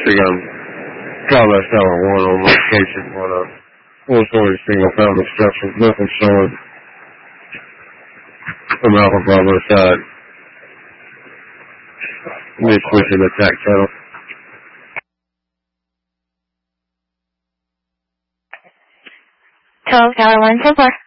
think I'm Combat Tower 1 on location on a full-story single-family structure. Nothing showing from Alpha Bravo side. Mid-switching attack channel. Tower 1 so far.